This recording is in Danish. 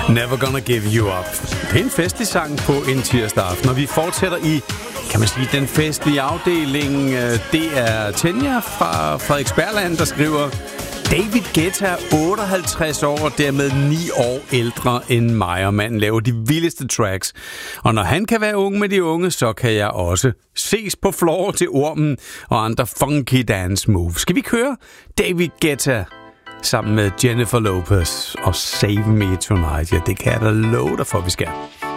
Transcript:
Never Gonna Give You Up. Det er en festlig sang på en tirsdag aften, og vi fortsætter i, kan man sige, den festlige afdeling. Det er Tanja fra Frederiksbergland, der skriver: David Guetta er 58 år og dermed 9 år ældre end mig, og manden laver de vildeste tracks. Og når han kan være ung med de unge, så kan jeg også ses på floor til Ormen og andre funky dance moves. Skal vi køre David Guetta sammen med Jennifer Lopez og Save Me Tonight? Ja, det kan jeg da love dig for, vi skal.